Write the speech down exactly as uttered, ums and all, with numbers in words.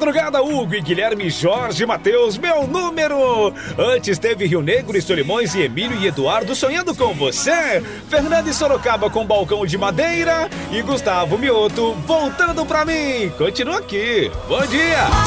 madrugada, Hugo e Guilherme, Jorge, Matheus, meu número. Antes teve Rio Negro e Solimões e Emílio e Eduardo sonhando com você. Fernando e Sorocaba com balcão de madeira. E Gustavo Mioto voltando pra mim. Continua aqui. Bom dia.